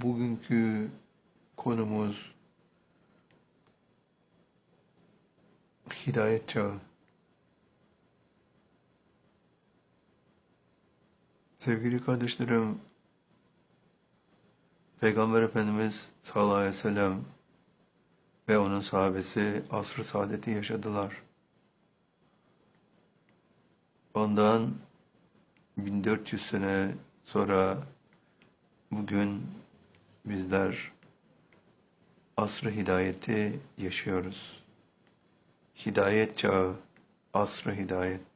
Bugünkü konumuz hidayet çağı. Sevgili kardeşlerim, Peygamber Efendimiz sallallahu aleyhi ve sellem ve onun sahabesi asr-ı saadeti yaşadılar. Ondan 1400 sene sonra bugün bizler asr-ı hidayeti yaşıyoruz. Hidayet çağı, asr-ı hidayet.